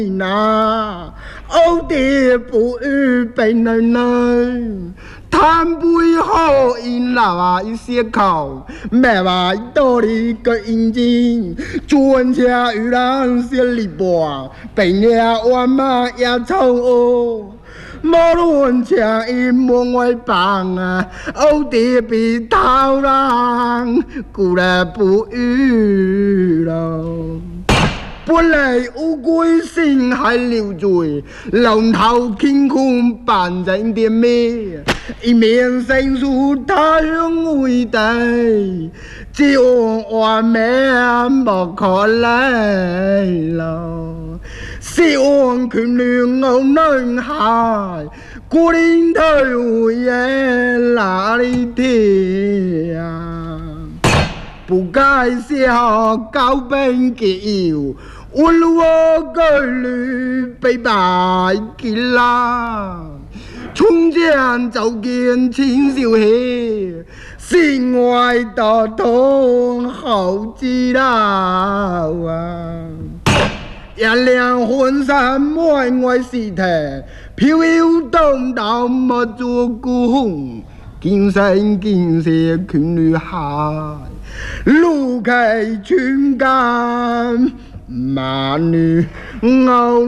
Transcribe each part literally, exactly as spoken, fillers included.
那欧弟不预备奶奶，谈背后因老啊一些口，咩话道理个引进，专车与人些里半，被你我妈也臭哦。无论请伊门外放啊，欧弟比头人，故来不语咯。本来乌龟心还留罪，龙头乾坤扮成点咩？一面生疏太阳伟大，只望我命莫可来咯。希望權聯我女孩，古年退回耶哪里天啊？不該笑高兵結友，溫我個女被白結啦。從前就見青少氣，心外道痛好知道啊！一輛婚紗滿外屍體，飄搖動到莫做工，今生今世權女孩，路開全干馬女牛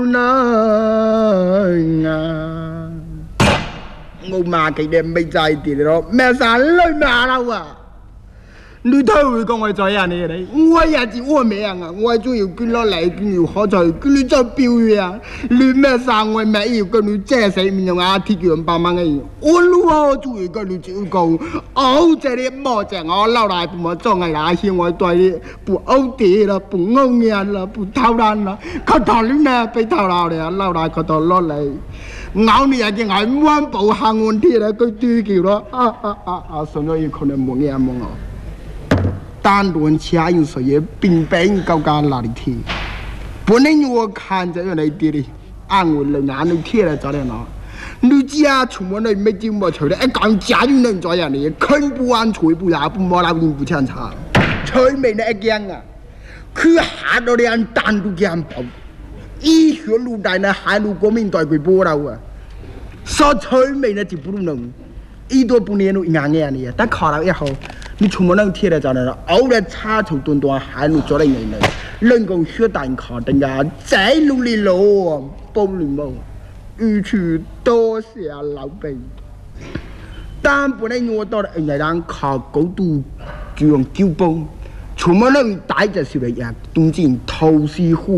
男啊！我媽佢哋未在啲咯，咩啥女馬啦啊！你睇會講我做人嚟嘅，我也是我命啊！我仲要捐落嚟，捐要好在捐你做表揚，你咩生我咩要跟你借死面用阿鐵樣百萬嘅，我如何仲要跟你照顧？我這裡冇正我老大不冇做嘅啦，現我對你不歐地啦，不歐面啦，不偷懶啦，佢頭你咩被偷鬧嚟啊？老大佢頭落嚟，咬你係嘅係滿布行問題啦，佢對叫咯，啊啊啊啊！上咗要可能冇嘢冇我。單論其他因素也並非高家那里天，不能我看着原來啲哩，按我嚟眼裏貼嚟做嚟攞。你家全部你沒見冇除咧，一講家就能做人嚟，肯不按除不也不冇那邊不強差，除美呢一樣啊，佢下到你按單獨嘅包，醫學路大呢海路國民代佢波啦啊，所除美呢就不能，一多不年路硬嘅人嚟，但考了以後。你全部能貼嚟就嚟啦，偶然差錯斷斷海路咗嚟嚟嚟，能夠學蛋考定呀，再努力咯，保你冇，予取多謝老輩。但不能我到人家人考高度就用九崩，全部能帶着小嚟呀，東進透視湖。